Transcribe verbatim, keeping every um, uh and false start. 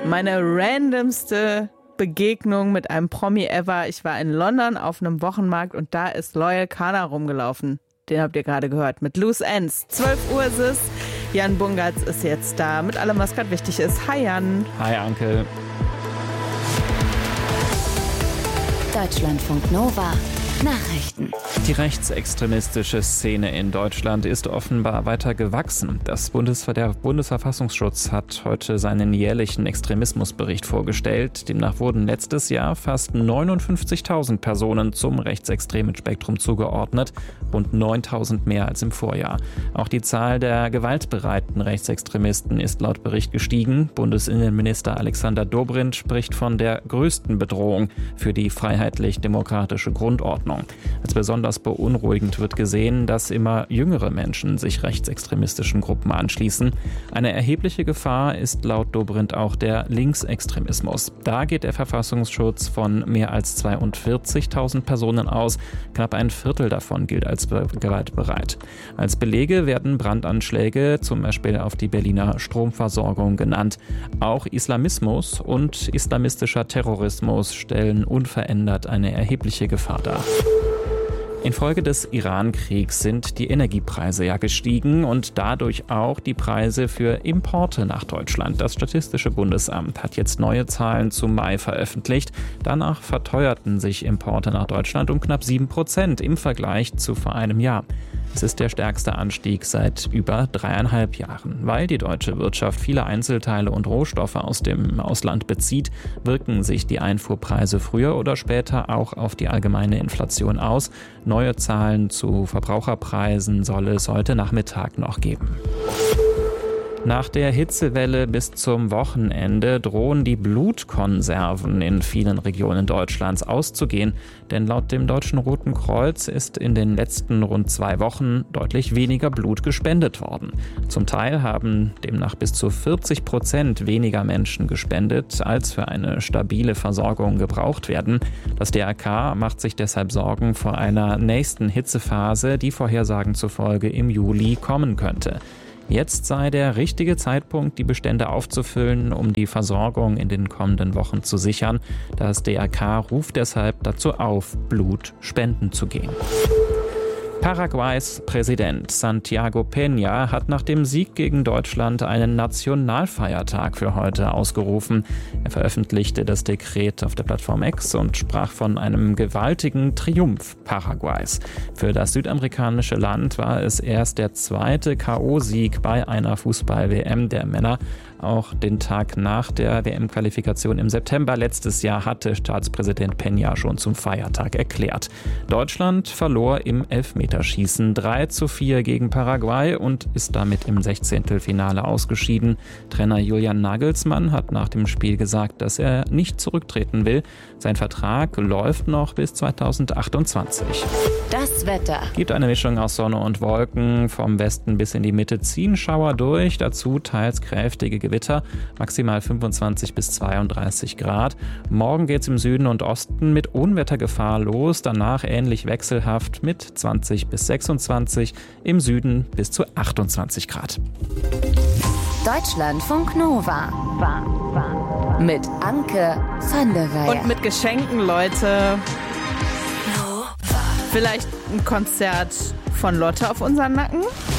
Meine randomste Begegnung mit einem Promi ever. Ich war in London auf einem Wochenmarkt und da ist Loyal Kana rumgelaufen. Den habt ihr gerade gehört mit Loose Ends. zwölf Uhr ist es. Jan Bungartz ist jetzt da mit allem, was gerade wichtig ist. Hi Jan. Hi Anke. Deutschlandfunk Nova. Nachrichten. Die rechtsextremistische Szene in Deutschland ist offenbar weiter gewachsen. Das Bundesver- der Bundesverfassungsschutz hat heute seinen jährlichen Extremismusbericht vorgestellt. Demnach wurden letztes Jahr fast neunundfünfzigtausend Personen zum rechtsextremen Spektrum zugeordnet, rund neuntausend mehr als im Vorjahr. Auch die Zahl der gewaltbereiten Rechtsextremisten ist laut Bericht gestiegen. Bundesinnenminister Alexander Dobrindt spricht von der größten Bedrohung für die freiheitlich-demokratische Grundordnung. Als besonders beunruhigend wird gesehen, dass immer jüngere Menschen sich rechtsextremistischen Gruppen anschließen. Eine erhebliche Gefahr ist laut Dobrindt auch der Linksextremismus. Da geht der Verfassungsschutz von mehr als zweiundvierzigtausend Personen aus. Knapp ein Viertel davon gilt als gewaltbereit. Als Belege werden Brandanschläge, zum Beispiel auf die Berliner Stromversorgung, genannt. Auch Islamismus und islamistischer Terrorismus stellen unverändert eine erhebliche Gefahr dar. Infolge des Iran-Kriegs sind die Energiepreise ja gestiegen und dadurch auch die Preise für Importe nach Deutschland. Das Statistische Bundesamt hat jetzt neue Zahlen zum Mai veröffentlicht. Danach verteuerten sich Importe nach Deutschland um knapp sieben Prozent im Vergleich zu vor einem Jahr. Es ist der stärkste Anstieg seit über dreieinhalb Jahren. Weil die deutsche Wirtschaft viele Einzelteile und Rohstoffe aus dem Ausland bezieht, wirken sich die Einfuhrpreise früher oder später auch auf die allgemeine Inflation aus. Neue Zahlen zu Verbraucherpreisen soll es heute Nachmittag noch geben. Nach der Hitzewelle bis zum Wochenende drohen die Blutkonserven in vielen Regionen Deutschlands auszugehen, denn laut dem Deutschen Roten Kreuz ist in den letzten rund zwei Wochen deutlich weniger Blut gespendet worden. Zum Teil haben demnach bis zu vierzig Prozent weniger Menschen gespendet, als für eine stabile Versorgung gebraucht werden. Das D R K macht sich deshalb Sorgen vor einer nächsten Hitzephase, die Vorhersagen zufolge im Juli kommen könnte. Jetzt sei der richtige Zeitpunkt, die Bestände aufzufüllen, um die Versorgung in den kommenden Wochen zu sichern. Das D R K ruft deshalb dazu auf, Blut spenden zu gehen. Paraguays Präsident Santiago Peña hat nach dem Sieg gegen Deutschland einen Nationalfeiertag für heute ausgerufen. Er veröffentlichte das Dekret auf der Plattform X und sprach von einem gewaltigen Triumph Paraguays. Für das südamerikanische Land war es erst der zweite K O-Sieg bei einer Fußball-W M der Männer. Auch den Tag nach der W M-Qualifikation im September letztes Jahr hatte Staatspräsident Peña schon zum Feiertag erklärt. Deutschland verlor im Elfmeterschießen drei zu vier gegen Paraguay und ist damit im Sechzehntelfinale ausgeschieden. Trainer Julian Nagelsmann hat nach dem Spiel gesagt, dass er nicht zurücktreten will. Sein Vertrag läuft noch bis zweitausendachtundzwanzig. Das Wetter. Gibt eine Mischung aus Sonne und Wolken. Vom Westen bis in die Mitte ziehen Schauer durch. Dazu teils kräftige Gewitter, maximal fünfundzwanzig bis zweiunddreißig Grad. Morgen geht es im Süden und Osten mit Unwettergefahr los, danach ähnlich wechselhaft mit zwanzig bis sechsundzwanzig, im Süden bis zu achtundzwanzig Grad. Deutschlandfunk Nova. Mit Anke van der Weyer. Und mit Geschenken, Leute. Vielleicht ein Konzert von Lotte auf unseren Nacken?